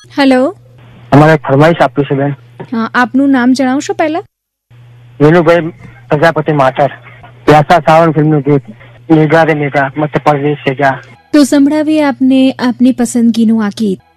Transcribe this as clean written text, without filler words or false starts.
Hello, અમારે ફરમાઈશ આપવી છે બેન. હા, આપનું નામ જણાવશો પહેલા? વેનુભાઈ પ્રજાપતિ માતર. પ્યાસા સાવન ફિલ્મનું ગીત નિગારે નિગા મત પરદેશ છે જા. તો સંભળાવીએ આપને આપની પસંદગીનું આ ગીત.